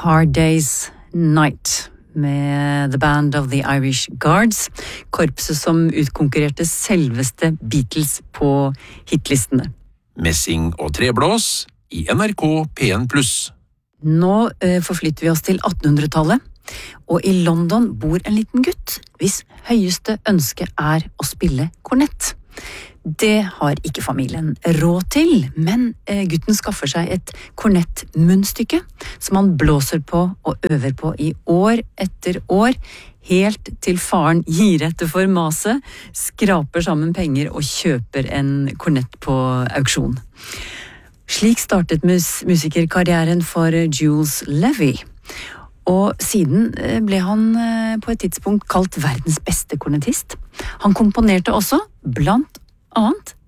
Hard Day's Night med The Band of the Irish Guards, korpset som utkonkurrerte selveste Beatles på hitlistene. Messing og treblås i NRK P1+. Nå forflytter vi oss til 1800-tallet, og i London bor en liten gutt hvis høyeste ønske er å spille kornett. Det har ikke familien råd til, men gutten skaffer seg et kornettmunnstykke som han blåser på og øver på i år etter år, helt til faren gir etter for maset, skraper sammen penger og kjøper en kornett på auksjon. Slik startet musikerkarrieren for Jules Levy, og siden ble han på et tidspunkt kalt verdens beste kornettist. Han komponerte også, blant annet